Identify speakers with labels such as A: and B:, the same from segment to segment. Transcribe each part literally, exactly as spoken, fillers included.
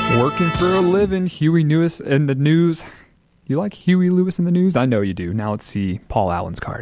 A: Working for a living, Huey Lewis in the news. You like Huey Lewis in the news? I know you do. Now let's see Paul Allen's card.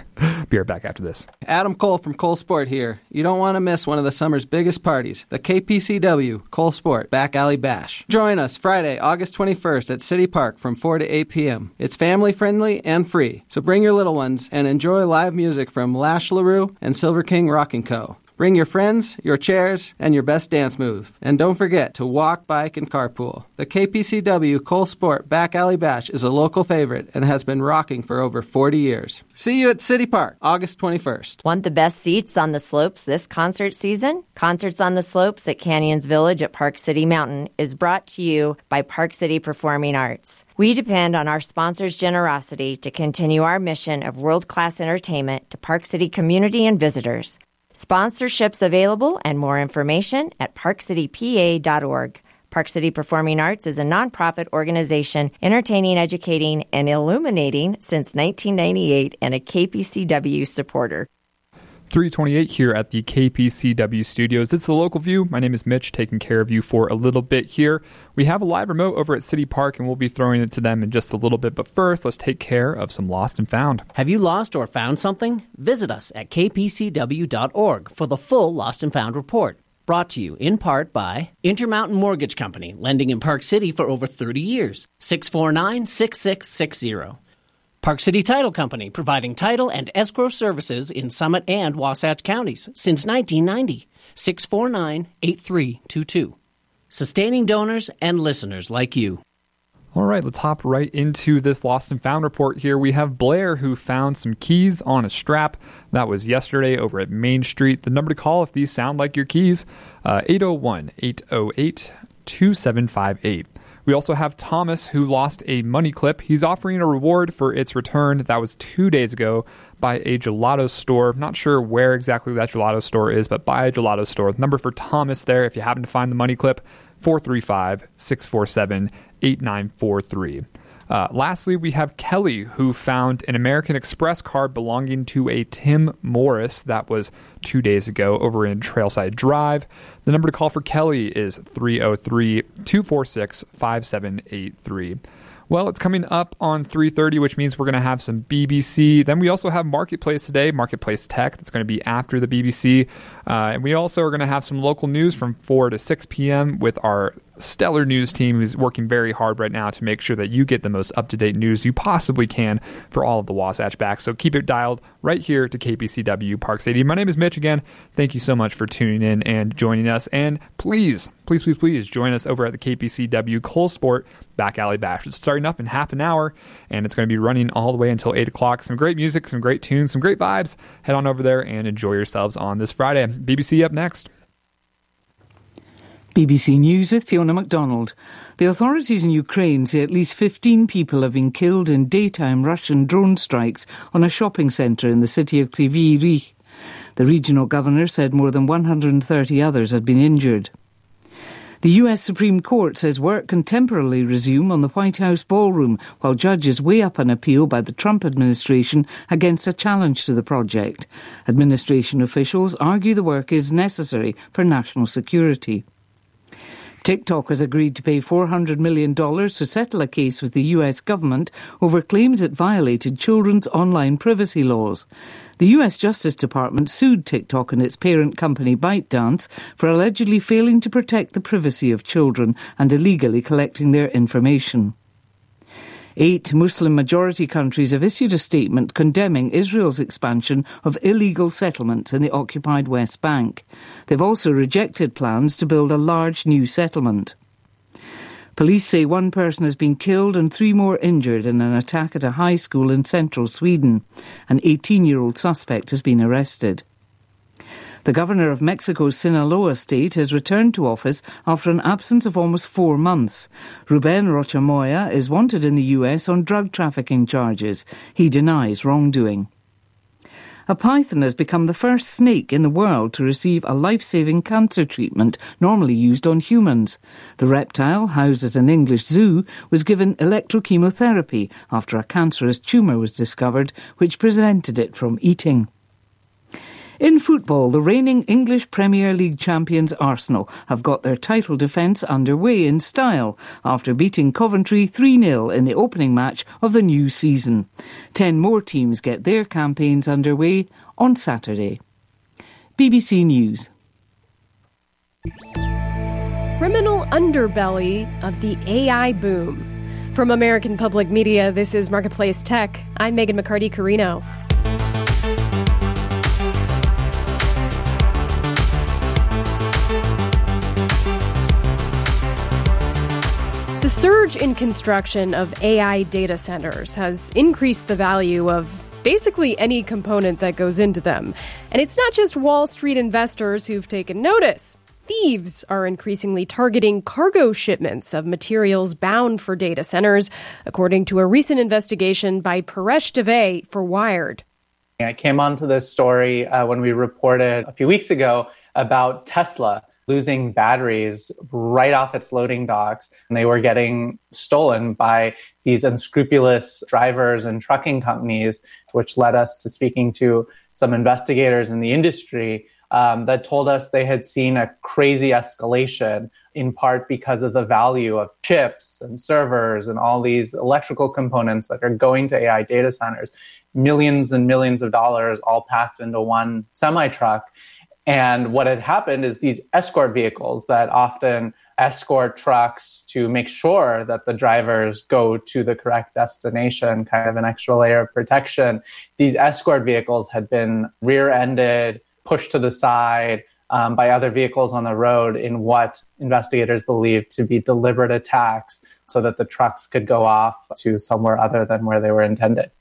A: Be right back after this.
B: Adam Cole from Cole Sport here. You don't want to miss one of the summer's biggest parties, the K P C W Cole Sport Back Alley Bash. Join us Friday, August twenty-first at City Park from four to eight p.m. It's family-friendly and free, so bring your little ones and enjoy live music from Lash LaRue and Silver King Rockin' Co. Bring your friends, your chairs, and your best dance move. And don't forget to walk, bike, and carpool. The K P C W Cole Sport Back Alley Bash is a local favorite and has been rocking for over forty years. See you at City Park, August twenty-first.
C: Want the best seats on the slopes this concert season? Concerts on the Slopes at Canyons Village at Park City Mountain is brought to you by Park City Performing Arts. We depend on our sponsors' generosity to continue our mission of world-class entertainment to Park City community and visitors. Sponsorships available and more information at park city p a dot org. Park City Performing Arts is a nonprofit organization entertaining, educating, and illuminating since nineteen ninety-eight and a K P C W supporter.
A: three twenty-eight here at the K P C W studios. It's the Local View. My name is Mitch, taking care of you for a little bit here. We have a live remote over at City Park, and we'll be throwing it to them in just a little bit. But first, let's take care of some Lost and Found.
D: Have you lost or found something? Visit us at k p c w dot org for the full Lost and Found report. Brought to you in part by Intermountain Mortgage Company, lending in Park City for over thirty years. six four nine, six six six zero. Park City Title Company, providing title and escrow services in Summit and Wasatch counties since nineteen ninety. six four nine, eight three two two. Sustaining donors and listeners like you.
A: All right, let's hop right into this Lost and Found report here. We have Blair, who found some keys on a strap. That was yesterday over at Main Street. The number to call if these sound like your keys, uh, eight oh one, eight oh eight, two seven five eight. We also have Thomas, who lost a money clip. He's offering a reward for its return. That was two days ago by a gelato store. Not sure where exactly that gelato store is, but by a gelato store. The number for Thomas there, if you happen to find the money clip, four three five, six four seven, eight nine four three. Uh, lastly, we have Kelly, who found an American Express card belonging to a Tim Morris. That was two days ago over in Trailside Drive. The number to call for Kelly is three oh three, two four six, five seven eight three. Well, it's coming up on three thirty, which means we're going to have some B B C. Then we also have Marketplace today, Marketplace Tech. That's going to be after the B B C. Uh, and we also are going to have some local news from four to six p.m. with our stellar news team who's working very hard right now to make sure that you get the most up-to-date news you possibly can for all of the Wasatch backs. So keep it dialed right here to K P C W Park City. My name is Mitch again. Thank you so much for tuning in and joining us. And please, please, please, please join us over at the K P C W Cole Sport Back Alley Bash. It's starting up in half an hour, and it's going to be running all the way until eight o'clock. Some great music, some great tunes, some great vibes. Head on over there and enjoy yourselves on this Friday. B B C up next.
E: B B C News with Fiona MacDonald. The authorities in Ukraine say at least fifteen people have been killed in daytime Russian drone strikes on a shopping centre in the city of Kryvyi Rih. The regional governor said more than one hundred thirty others had been injured. The U S Supreme Court says work can temporarily resume on the White House ballroom while judges weigh up an appeal by the Trump administration against a challenge to the project. Administration officials argue the work is necessary for national security. TikTok has agreed to pay four hundred million dollars to settle a case with the U S government over claims it violated children's online privacy laws. The U S Justice Department sued TikTok and its parent company ByteDance for allegedly failing to protect the privacy of children and illegally collecting their information. Eight Muslim-majority countries have issued a statement condemning Israel's expansion of illegal settlements in the occupied West Bank. They've also rejected plans to build a large new settlement. Police say one person has been killed and three more injured in an attack at a high school in central Sweden. An eighteen-year-old suspect has been arrested. The governor of Mexico's Sinaloa state has returned to office after an absence of almost four months. Ruben Rochamoya is wanted in the U S on drug trafficking charges. He denies wrongdoing. A python has become the first snake in the world to receive a life-saving cancer treatment normally used on humans. The reptile, housed at an English zoo, was given electrochemotherapy after a cancerous tumour was discovered which prevented it from eating. In football, the reigning English Premier League champions Arsenal have got their title defence underway in style after beating Coventry three nil in the opening match of the new season. Ten more teams get their campaigns underway on Saturday. B B C News.
F: Criminal underbelly of the A I boom. From American Public Media, this is Marketplace Tech. I'm Megan McCarty-Carino. The surge in construction of A I data centers has increased the value of basically any component that goes into them. And it's not just Wall Street investors who've taken notice. Thieves are increasingly targeting cargo shipments of materials bound for data centers, according to a recent investigation by Paresh Dave for Wired.
G: I came onto this story uh, when we reported a few weeks ago about Tesla losing batteries right off its loading docks, and they were getting stolen by these unscrupulous drivers and trucking companies, which led us to speaking to some investigators in the industry um, that told us they had seen a crazy escalation, in part because of the value of chips and servers and all these electrical components that are going to A I data centers, millions and millions of dollars all packed into one semi-truck. And what had happened is these escort vehicles that often escort trucks to make sure that the drivers go to the correct destination, kind of an extra layer of protection. These escort vehicles had been rear-ended, pushed to the side um, by other vehicles on the road in what investigators believed to be deliberate attacks so that the trucks could go off to somewhere other than where they were intended.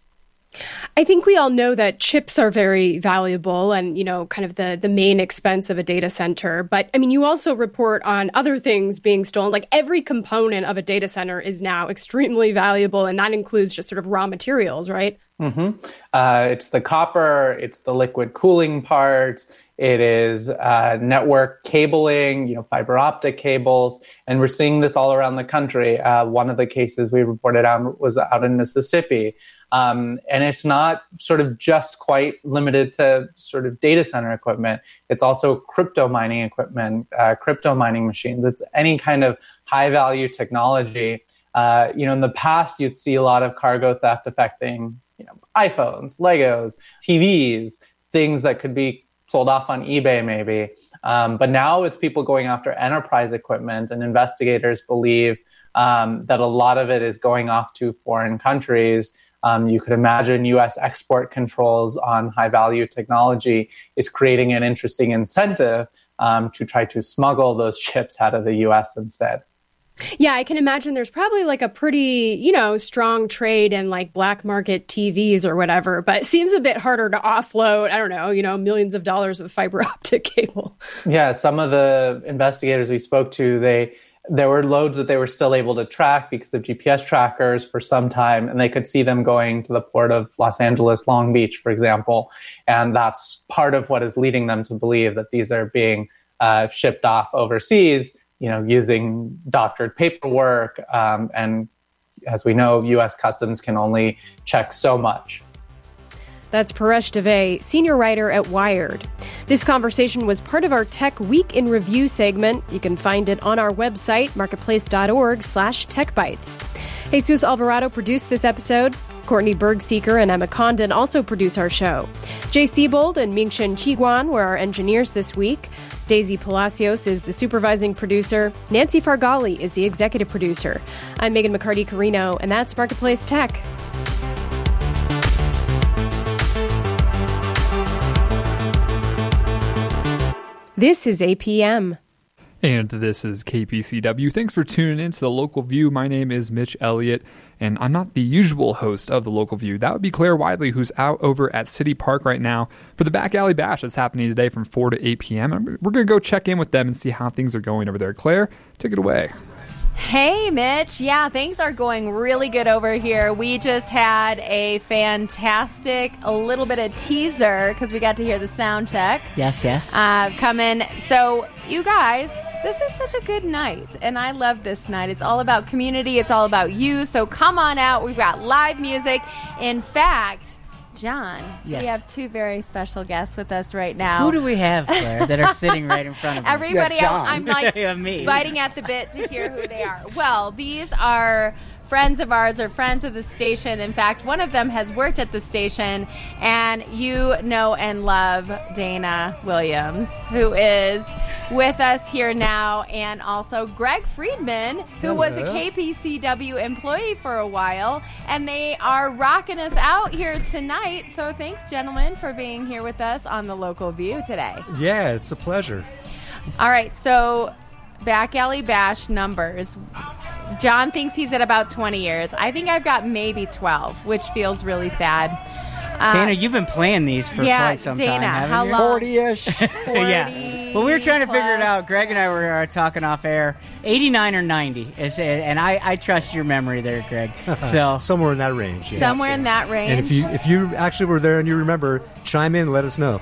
F: I think we all know that chips are very valuable and, you know, kind of the, the main expense of a data center. But, I mean, you also report on other things being stolen. Like every component of a data center is now extremely valuable, and that includes just sort of raw materials, right?
G: Mm-hmm. Uh, it's the copper, it's the liquid cooling parts, it is uh, network cabling, you know, fiber optic cables, and we're seeing this all around the country. Uh, one of the cases we reported on was out in Mississippi. Um, and it's not sort of just quite limited to sort of data center equipment. It's also crypto mining equipment, uh, crypto mining machines. It's any kind of high value technology. Uh, you know, in the past, you'd see a lot of cargo theft affecting, you know, iPhones, Legos, T Vs, things that could be sold off on eBay maybe. Um, but now it's people going after enterprise equipment, and investigators believe um, that a lot of it is going off to foreign countries. Um, you could imagine U S export controls on high-value technology is creating an interesting incentive um, to try to smuggle those chips out of the U S instead.
F: Yeah, I can imagine there's probably like a pretty, you know, strong trade in like black market T Vs or whatever, but it seems a bit harder to offload, I don't know, you know, millions of dollars of fiber optic cable.
G: Yeah, some of the investigators we spoke to, they there were loads that they were still able to track because of G P S trackers for some time, and they could see them going to the port of Los Angeles, Long Beach, for example. And that's part of what is leading them to believe that these are being uh, shipped off overseas, you know, using doctored paperwork. Um, and as we know, U S Customs can only check so much.
F: That's Paresh Dave, senior writer at Wired. This conversation was part of our Tech Week in Review segment. You can find it on our website, marketplace.org slash techbytes. Jesus Alvarado produced this episode. Courtney Bergseeker and Emma Condon also produce our show. Jay Siebold and Mingchen Qiguan were our engineers this week. Daisy Palacios is the supervising producer. Nancy Fargali is the executive producer. I'm Megan McCarty-Carino, and that's Marketplace Tech. This is A P M.
A: And this is K P C W. Thanks for tuning in to The Local View. My name is Mitch Elliott, and I'm not the usual host of The Local View. That would be Claire Widley, who's out over at City Park right now for the Back Alley Bash that's happening today from four to eight p.m. And we're going to go check in with them and see how things are going over there. Claire, take it away.
H: Hey, Mitch. Yeah, things are going really good over here. We just had a fantastic, a little bit of teaser because we got to hear the sound check.
D: Yes, yes.
H: Uh, come in. So, you guys, this is such a good night, and I love this night. It's all about community. It's all about you. So come on out. We've got live music. In fact, John,
D: Yes.
H: we have two very special guests with us right now.
D: Who do we have, Claire, that are sitting right in front of me?
H: Everybody,
I: Yeah, John.
H: I'm like
D: Yeah, me.
H: biting at the bit to hear who they are. Well, these are friends of ours or friends of the station. In fact, one of them has worked at the station, and you know and love Dana Williams, who is with us here now, and also Greg Friedman, who was a K P C W employee for a while, and they are rocking us out here tonight. So thanks, gentlemen, for being here with us on the Local View today.
J: Yeah, it's a pleasure.
H: All right, so Back Alley Bash numbers. John thinks he's at about twenty years. I think I've got maybe twelve, which feels really sad. Uh,
K: Dana, you've been playing these for
H: yeah,
K: quite some
H: Dana,
K: time, haven't
H: how
K: you?
H: long?
I: forty-ish.
H: forty
K: Yeah. Well, we were trying to figure it
H: plus.
K: out. Greg and I were uh, talking off air. eighty-nine or ninety, is, and I, I trust your memory there, Greg. So
J: Somewhere in that range. Yeah.
H: Somewhere in that range.
J: And if you if you actually were there and you remember, chime in and let us know.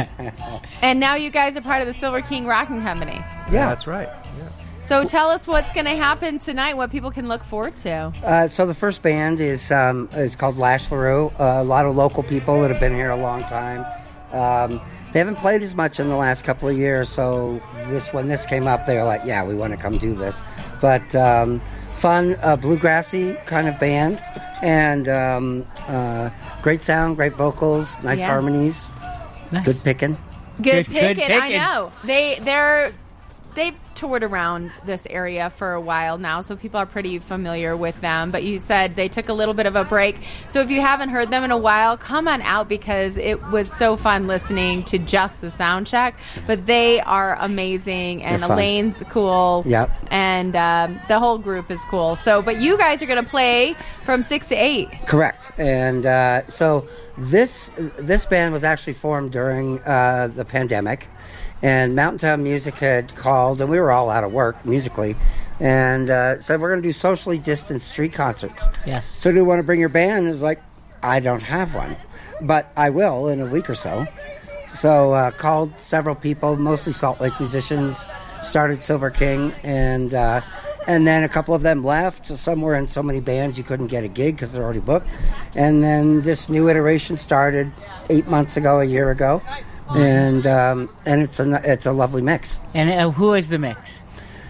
H: And now you guys are part of the Silver King Rocking Company.
J: Yeah, that's right. Yeah.
H: So tell us what's going to happen tonight, what people can look forward to.
I: Uh, so the first band is um, is called Lash LaRue. Uh, a lot of local people that have been here a long time. Um, they haven't played as much in the last couple of years, so this when this came up, they were like, "Yeah, we want to come do this." But um, fun, uh, bluegrassy kind of band, and um, uh, great sound, great vocals, nice
H: Yeah.
I: harmonies,
K: Nice.
I: good picking.
H: Good,
K: Good- good
H: picking. I
K: picking.
H: know. They they're they've toured around this area for a while now, so people are pretty familiar with them. But you said they took a little bit of a break. So if you haven't heard them in a while, come on out because it was so fun listening to just the sound check. But they are amazing, and
I: They're fun.
H: Elaine's cool.
I: Yep.
H: And um, the whole group is cool. So, but you guys are going to play from six to eight.
I: Correct. And uh, so this this band was actually formed during uh, the pandemic, and Mountain Town Music had called, and we were all out of work musically, and uh, said we're going to do socially distanced street concerts.
K: Yes.
I: So do you want to bring your band? It was like, I don't have one, but I will in a week or so. So uh, called several people, mostly Salt Lake musicians, started Silver King, and uh, and then a couple of them left. Some were in so many bands you couldn't get a gig because they're already booked. And then this new iteration started eight months ago, a year ago, and um, and it's a it's a lovely mix.
K: And uh, who is the mix?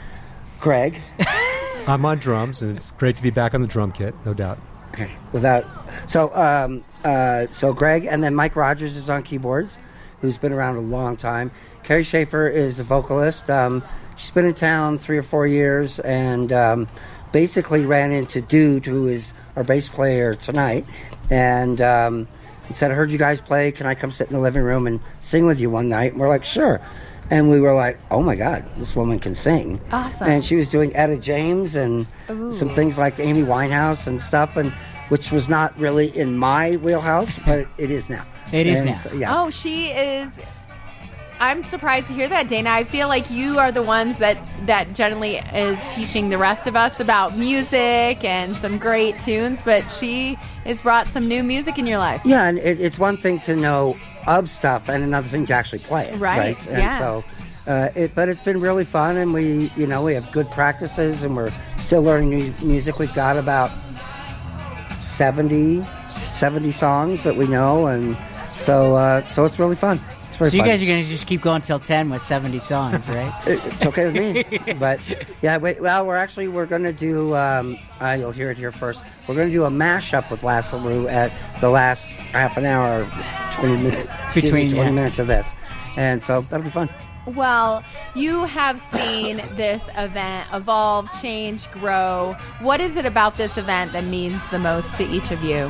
I: Greg,
J: I'm on drums, and it's great to be back on the drum kit, no doubt.
I: without so um, uh, so Greg, and then Mike Rogers is on keyboards, who's been around a long time. Carrie Schaefer is the vocalist. Um, she's been in town three or four years, and um, basically ran into Dude, who is our bass player tonight, and um, he said, "I heard you guys play. Can I come sit in the living room and sing with you one night?" And we're like, "Sure." And we were like, "Oh my God, this woman can sing!"
H: Awesome.
I: And she was doing Etta James and
H: Ooh.
I: some things like Amy Winehouse and stuff, and which was not really in my wheelhouse, but it is now.
K: It is
I: And
K: now.
I: so- yeah.
H: Oh, she is. I'm surprised to hear that, Dana. I feel like you are the ones that that generally is teaching the rest of us about music and some great tunes, but she has brought some new music in your life.
I: Yeah, and it, it's one thing to know of stuff and another thing to actually play it.
H: Right,
I: And
H: yeah.
I: so, uh, it, but it's been really fun, and we, you know, we have good practices, and we're still learning new music. We've got about seventy, seventy songs that we know, and so, uh, so it's really fun. It's very
K: So you
I: fun.
K: guys are going to just keep going till ten with seventy songs, right?
I: It- it's okay with me, but yeah. Wait, well, we're actually we're going to do. Um, uh, you'll hear it here first. We're going to do a mashup with Lash LaRue at the last half an hour, twenty minutes,
K: Between,
I: twenty
K: yeah.
I: minutes of this, and so that'll be fun.
H: Well, you have seen this event evolve, change, grow. What is it about this event that means the most to each of you?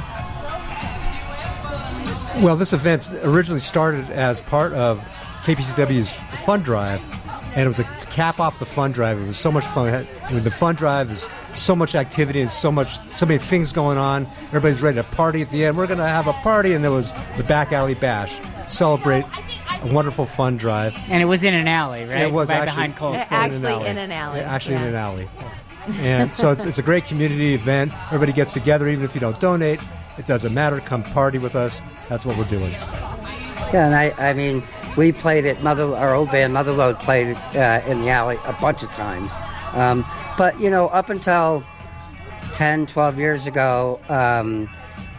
J: Well, this event originally started as part of K P C W's fund drive, and it was a to cap off the fund drive. It was so much fun. I mean, the fund drive is so much activity and so much, so many things going on. Everybody's ready to party at the end. We're going to have a party, and there was the Back Alley Bash, celebrate a wonderful fun drive.
K: And it was in an alley, right?
J: It was
K: right
J: actually
K: behind Cole's
H: Uh,
K: Sports.
H: Actually in an alley,
J: Yeah, actually
H: yeah.
J: in an alley. And so it's, it's a great community event. Everybody gets together, even if you don't donate. It doesn't matter. Come party with us. That's what we're doing.
I: Yeah, and I, I mean, we played at Mother, our old band Motherload played uh, in the alley a bunch of times. Um, but, you know, up until ten, twelve years ago, um,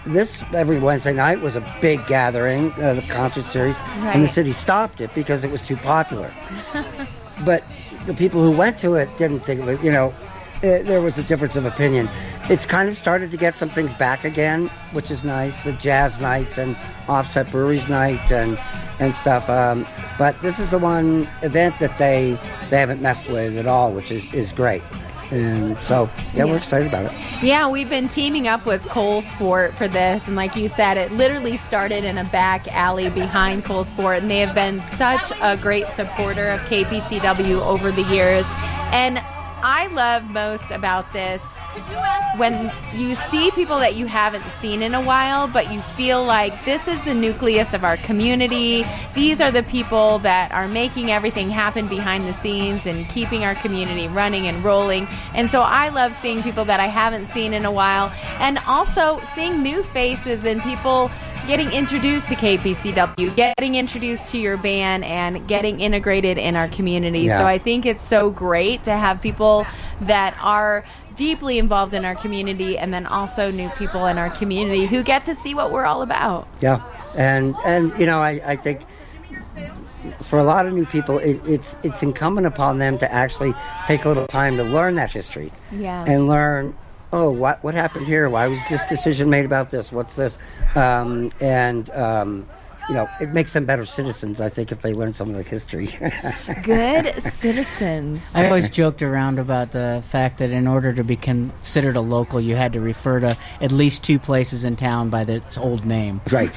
I: this every Wednesday night was a big gathering, uh, the concert series,
H: Right.
I: and the city stopped it because it was too popular. But the people who went to it didn't think of it, you know, it, there was a difference of opinion. It's kind of started to get some things back again, which is nice, the jazz nights and Offset Breweries night and and stuff. Um, but this is the one event that they they haven't messed with at all, which is, is great. And so, yeah, we're excited about it.
H: Yeah, we've been teaming up with Cole Sport for this, and like you said, it literally started in a back alley behind Cole Sport, and they have been such a great supporter of K P C W over the years. And I love most about this when you see people that you haven't seen in a while, but you feel like this is the nucleus of our community. These are the people that are making everything happen behind the scenes and keeping our community running and rolling. And so I love seeing people that I haven't seen in a while, and also seeing new faces and people getting introduced to K P C W, getting introduced to your band, and getting integrated in our community.
I: Yeah.
H: So I think it's so great to have people that are deeply involved in our community, and then also new people in our community who get to see what we're all about.
I: Yeah, and and you know, I, I think for a lot of new people, it, it's it's incumbent upon them to actually take a little time to learn that history.
H: Yeah.
I: And learn, oh, what what happened here? Why was this decision made about this? What's this? Um, and um, you know, it makes them better citizens, I think, if they learn some of the history.
H: Good citizens.
K: I always joked around about the fact that in order to be considered a local, you had to refer to at least two places in town by its old name.
I: Right.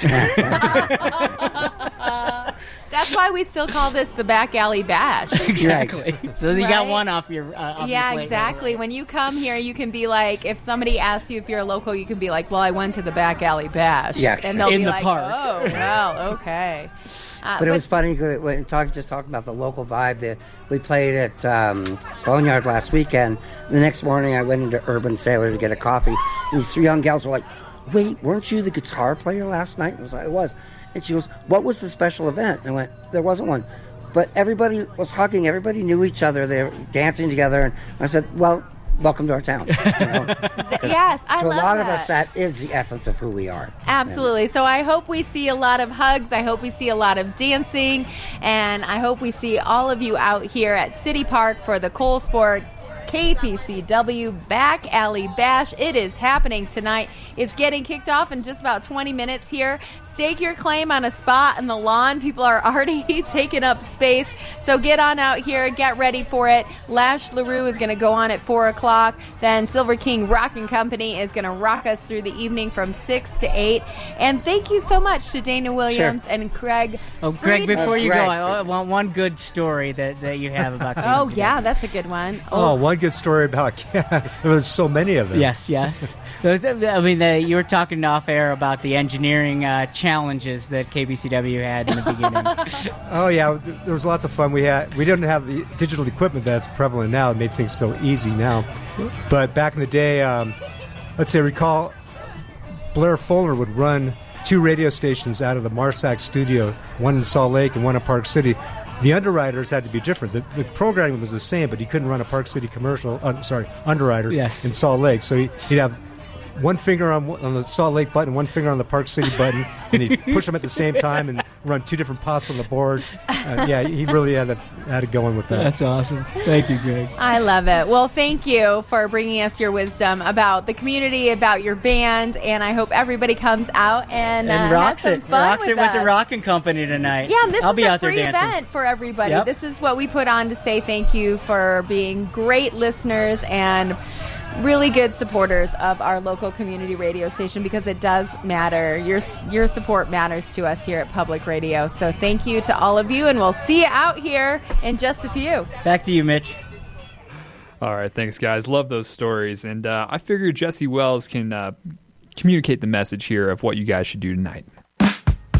H: That's why we still call this the Back Alley Bash.
K: Exactly. So you got
H: Right?
K: one off your uh, off
H: Yeah,
K: your plate.
H: exactly. When you come here, you can be like, if somebody asks you if you're a local, you can be like, well, I went to the Back Alley Bash.
I: Yeah.
H: And they'll
K: In
H: be
K: the
H: like,
K: park.
H: oh, well, okay. Uh,
I: But it was funny when talk, just talking about the local vibe. That we played at um, Boneyard last weekend. The next morning, I went into Urban Sailor to get a coffee. And these three young gals were like, "Wait, weren't you the guitar player last night?" I was like, "I was." And she goes, "What was the special event?" And I went, "There wasn't one." But everybody was hugging. Everybody knew each other. They were dancing together. And I said, "Well, welcome to our town." You know?
H: yes, I
I: to
H: love
I: a lot
H: that.
I: of us, that is the essence of who we are.
H: Absolutely. So I hope we see a lot of hugs. I hope we see a lot of dancing. And I hope we see all of you out here at City Park for the Cole Sport K P C W Back Alley Bash. It is happening tonight. It's getting kicked off in just about twenty minutes here. Stake your claim on a spot on the lawn. People are already taking up space. So get on out here. Get ready for it. Lash LaRue is going to go on at four o'clock. Then Silver King Rockin' Company is going to rock us through the evening from six to eight. And thank you so much to Dana Williams
I: Sure.
H: and Craig.
K: Oh, Greg,
H: Friedman.
K: before you
I: Greg.
K: go, I want one good story that, that you have about K P C W.
H: Oh, yeah, that's a good one.
J: Oh, one good story about there was so many of them.
K: Yes, yes. Those, I mean, the, you were talking off air about the engineering uh, challenges that K B C W had in the beginning.
J: Oh yeah, there was lots of fun. We had we didn't have the digital equipment that's prevalent now. It made things so easy now. But back in the day, um, let's say recall, Blair Fuller would run two radio stations out of the Marsac studio, one in Salt Lake and one in Park City. The underwriters had to be different. The, the programming was the same, but he couldn't run a Park City commercial. Uh, sorry, underwriter
K: Yes.
J: in Salt Lake. So he, he'd have one finger on on the Salt Lake button, one finger on the Park City button, and he'd push them at the same time and run two different pots on the board. Uh, yeah, he really had, a, had it going with that.
K: That's awesome. Thank you, Greg.
H: I love it. Well, thank you for bringing us your wisdom about the community, about your band, and I hope everybody comes out and,
K: And
H: uh,
K: rocks
H: has some
K: it.
H: fun
K: Rocks
H: with
K: it with the
H: us.
K: Rockin' Company tonight.
H: Yeah, and this
K: I'll
H: is
K: be
H: a
K: out there
H: free
K: dancing.
H: event for everybody.
K: Yep.
H: This is what we put on to say thank you for being great listeners and really good supporters of our local community radio station, because it does matter. Your your support matters to us here at Public Radio. So thank you to all of you, and we'll see you out here in just a few.
K: Back to you, Mitch.
A: All right, thanks, guys. Love those stories. And uh, I figured Jesse Wells can uh, communicate the message here of what you guys should do tonight.